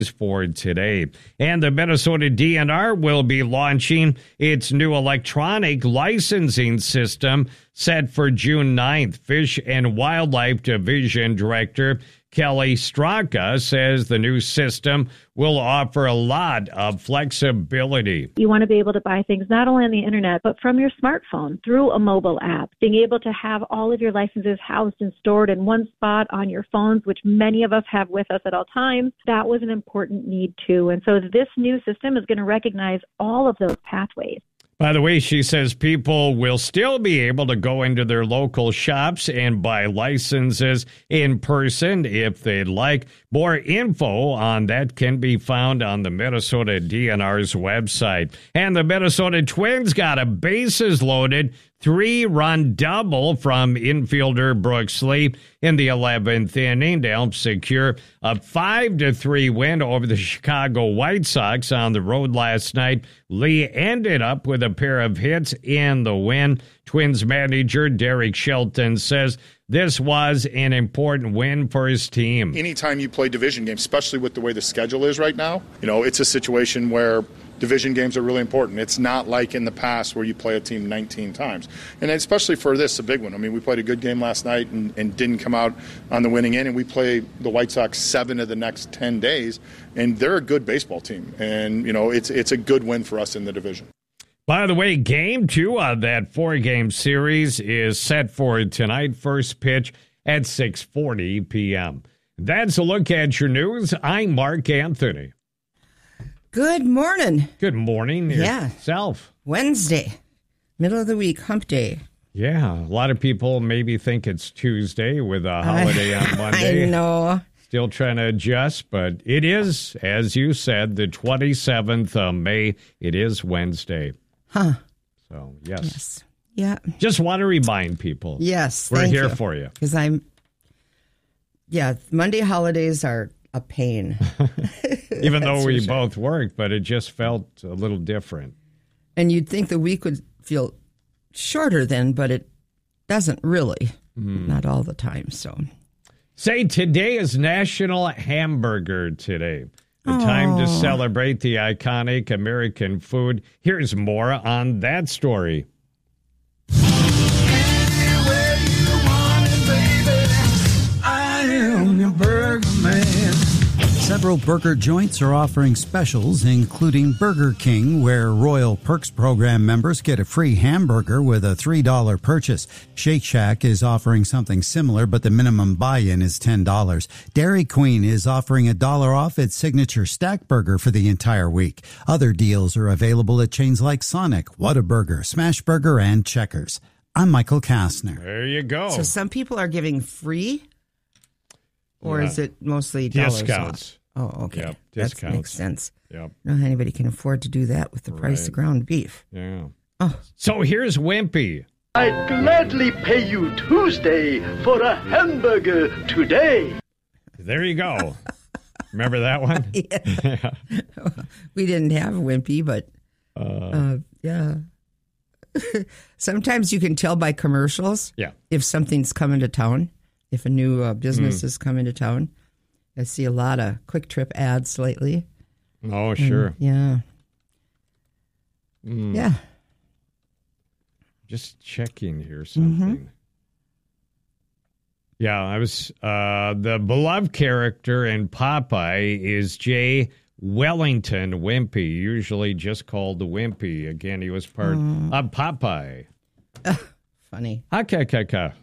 for today. And the Minnesota DNR will be launching its new electronic licensing system set for June 9th. Fish and Wildlife Division Director Kelly Straka says the new system will offer a lot of flexibility. You want to be able to buy things not only on the internet, but from your smartphone through a mobile app. Being able to have all of your licenses housed and stored in one spot on your phones, which many of us have with us at all times, that was an important need too. And so this new system is going to recognize all of those pathways. By the way, she says people will still be able to go into their local shops and buy licenses in person if they'd like. More info on that can be found on the Minnesota DNR's website. And the Minnesota Twins got a bases loaded 3-run double from infielder Brooks Lee in the 11th inning to help secure a 5-3 win over the Chicago White Sox on the road last night. Lee ended up with a pair of hits in the win. Twins manager Derek Shelton says this was an important win for his team. Anytime you play division games, especially with the way the schedule is right now, it's a situation where division games are really important. It's not like in the past where you play a team 19 times. And especially for this, a big one. I mean, we played a good game last night and didn't come out on the winning end, and we play the White Sox 7 of the next 10 days, and they're a good baseball team. And, it's a good win for us in the division. By the way, Game 2 of that 4-game series is set for tonight. First pitch at 6:40 p.m. That's a look at your news. I'm Mark Anthony. Good morning. Good morning yourself. Wednesday, middle of the week, hump day. Yeah, a lot of people maybe think it's Tuesday with a holiday on Monday. I know. Still trying to adjust, but it is, as you said, the 27th of May. It is Wednesday. Huh. So, yes. Yeah. Just want to remind people. Yes, we're here for you. Because Monday holidays are a pain. Even though we both worked, but it just felt a little different. And you'd think the week would feel shorter then, but it doesn't really. Not all the time, so. Say today is National Hamburger Day. The time to celebrate the iconic American food. Here's more on that story. Anywhere you want it, baby. I am your burger man. Several burger joints are offering specials, including Burger King, where Royal Perks program members get a free hamburger with a $3 purchase. Shake Shack is offering something similar, but the minimum buy-in is $10. Dairy Queen is offering $1 off its signature Stack Burger for the entire week. Other deals are available at chains like Sonic, Whataburger, Smash Burger, and Checkers. I'm Michael Kastner. There you go. So some people are giving free, or is it mostly discounts? Off? Oh, okay. Yep, that makes sense. Yep. Not anybody can afford to do that with the price of ground beef. Yeah. Oh. So here's Wimpy. I'd gladly pay you Tuesday for a hamburger today. There you go. Remember that one? Yeah. We didn't have Wimpy, but yeah. Sometimes you can tell by commercials if something's coming to town, if a new business is coming to town. I see a lot of Quick Trip ads lately. Oh, sure. Yeah. Yeah. Just checking here something. Yeah, I was the beloved character in Popeye is Jay Wellington Wimpy, usually just called the Wimpy. Again, he was part of Popeye. Funny. Ha-ka-ka-ka.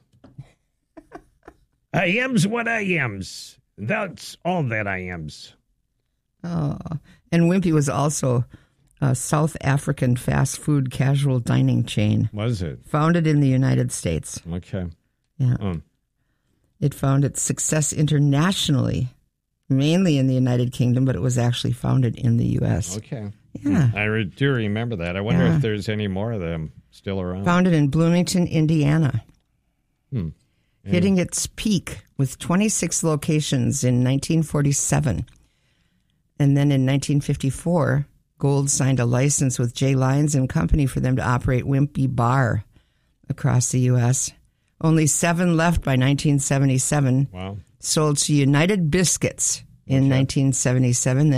I am's what I am's. That's all that I am's. Oh, and Wimpy was also a South African fast food casual dining chain. Was it? Founded in the United States. Okay. Yeah. It found its success internationally, mainly in the United Kingdom, but it was actually founded in the U.S. Okay. Yeah. I do remember that. I wonder if there's any more of them still around. Founded in Bloomington, Indiana. Hitting its peak with 26 locations in 1947. And then in 1954, Gold signed a license with J. Lyons and Company for them to operate Wimpy Bar across the U.S. Only 7 left by 1977. Wow. Sold to United Biscuits in 1977.